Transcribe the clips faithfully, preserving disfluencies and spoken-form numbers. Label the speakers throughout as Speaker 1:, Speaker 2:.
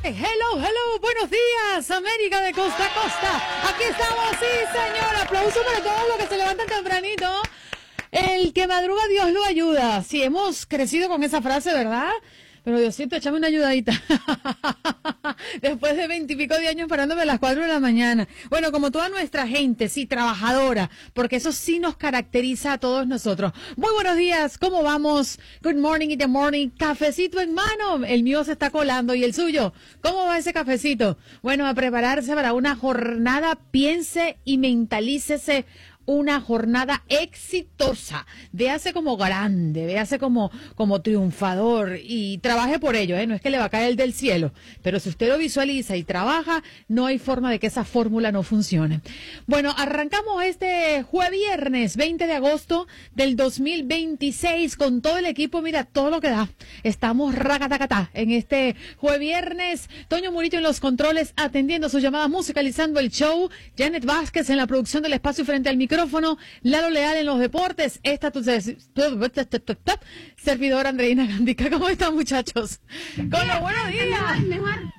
Speaker 1: right, hello, hello, buenos días, América de costa a costa. Aquí estamos, sí, señor. Aplauso para todos los que se levantan tempranito. El que madruga, Dios lo ayuda. Sí, hemos crecido con esa frase, ¿verdad? Pero Diosito, échame una ayudadita. Después de veintipico de años parándome a las cuatro de la mañana. Bueno, como toda nuestra gente, sí, trabajadora, porque eso sí nos caracteriza a todos nosotros. Muy buenos días, ¿cómo vamos? Good morning in the morning. Cafecito en mano. El mío se está colando. ¿Y el suyo? ¿Cómo va ese cafecito? Bueno, a prepararse para una jornada, piense y mentalícese una jornada exitosa, véase como grande, véase como, como triunfador y trabaje por ello, ¿eh? No es que le va a caer del cielo, pero si usted lo visualiza y trabaja, no hay forma de que esa fórmula no funcione. Bueno, arrancamos este jueves viernes veinte de agosto del dos mil veintiséis con todo el equipo, mira, todo lo que da. Estamos racatacatá en este jueves viernes. Toño Murillo en los controles atendiendo sus llamadas, musicalizando el show. Janet Vázquez en la producción del espacio frente al micrófono. Lalo Leal en los deportes. Esta tu, tu, tu, tu, tu, tu servidora Andreina Gandica. ¿Cómo están, muchachos? Con los buenos días. Mejor.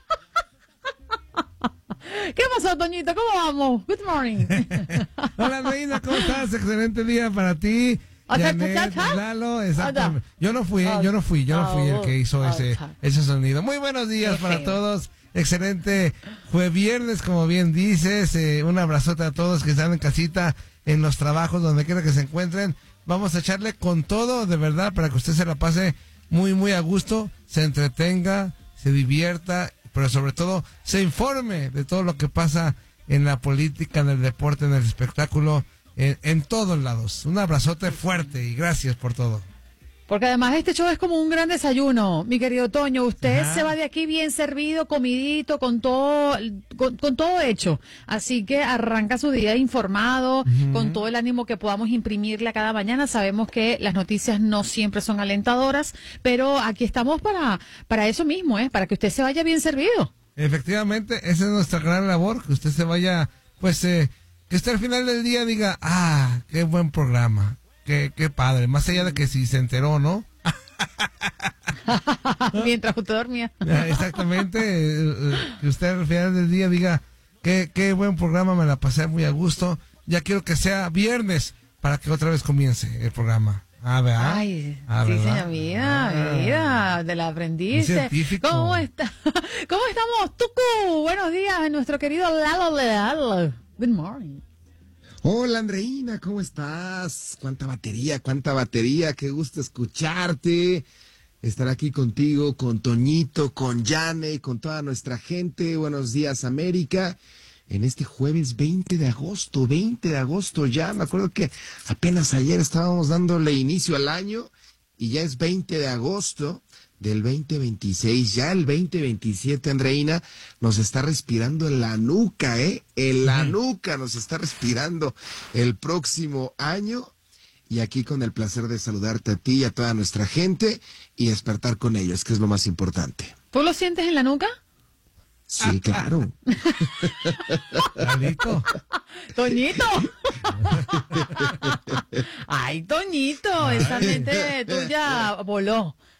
Speaker 1: ¿Qué pasó, Toñito? ¿Cómo vamos? Good morning.
Speaker 2: Hola, Andreina, ¿cómo estás? Excelente día para ti. Janet, Lalo, exactamente. Yo no fui, yo no fui, yo no fui el que hizo ese, ese sonido. Muy buenos días para todos. Excelente fue viernes, como bien dices. Eh, un abrazote a todos que están en casita, en los trabajos, donde quiera que se encuentren. Vamos a echarle con todo, de verdad, para que usted se la pase muy, muy a gusto, se entretenga, se divierta, pero sobre todo se informe de todo lo que pasa en la política, en el deporte, en el espectáculo, en, en todos lados. Un abrazote fuerte y gracias por todo.
Speaker 1: Porque además este show es como un gran desayuno, mi querido Toño. Usted Ajá. se va de aquí bien servido, comidito, con todo, con, con todo hecho. Así que arranca su día informado, uh-huh. con todo el ánimo que podamos imprimirle a cada mañana. Sabemos que las noticias no siempre son alentadoras, pero aquí estamos para, para eso mismo, ¿eh? Para que usted se vaya bien servido.
Speaker 2: Efectivamente, esa es nuestra gran labor, que usted se vaya, pues, eh, que usted al final del día diga, ah, qué buen programa. Qué, qué padre, más allá de que si se enteró, ¿no?
Speaker 1: Mientras usted dormía.
Speaker 2: Exactamente, que usted al final del día diga, qué, qué buen programa, me la pasé muy a gusto, ya quiero que sea viernes para que otra vez comience el programa. Ah, ¿verdad?
Speaker 1: Ay,
Speaker 2: ah,
Speaker 1: sí, señora, mira, ah, mira, de la aprendice. ¿Cómo está? ¿Cómo estamos, Tucu? Buenos días, nuestro querido Lalo Leal. Good morning.
Speaker 3: Hola, Andreina, ¿cómo estás? Cuánta batería, cuánta batería, qué gusto escucharte, estar aquí contigo, con Toñito, con Yane, con toda nuestra gente. Buenos días, América, en este jueves veinte de agosto, veinte de agosto ya, me acuerdo que apenas ayer estábamos dándole inicio al año y ya es veinte de agosto del veinte veintiséis, ya el veinte veintisiete, Andreina, nos está respirando en la nuca, ¿eh? En la nuca nos está respirando el próximo año. Y aquí con el placer de saludarte a ti y a toda nuestra gente y despertar con ellos, que es lo más importante.
Speaker 1: ¿Tú lo sientes en la nuca?
Speaker 3: Sí, claro.
Speaker 2: Lalito.
Speaker 1: Toñito. Ay, Toñito, esa mente tuya voló.